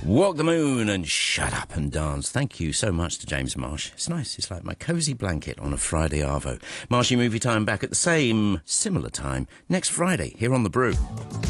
Walk the Moon and Shut Up and Dance. Thank you so much to James Marsh. It's nice. It's like my cosy blanket on a Friday arvo. Marshy Movie Time back at the same, similar time next Friday here on The Brew.